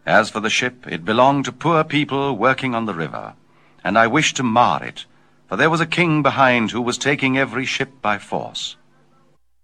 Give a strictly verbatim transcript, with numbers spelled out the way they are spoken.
As for the ship, it belonged to poor people working on the river, and I wished to mar it, for there was a king behind who was taking every ship by force.